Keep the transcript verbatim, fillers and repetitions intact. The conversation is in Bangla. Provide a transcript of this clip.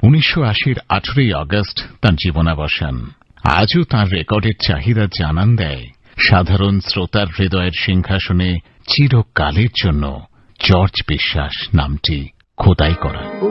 উনিশশো আশির আঠারোই আগস্ট তাঁর জীবনাবসান। আজও তাঁর রেকর্ডের চাহিদা জানান দেয় সাধারণ শ্রোতার হৃদয়ের সিংহাসনে চিরকালের জন্য জর্জ বিশ্বাস নামটি খোদাই করা।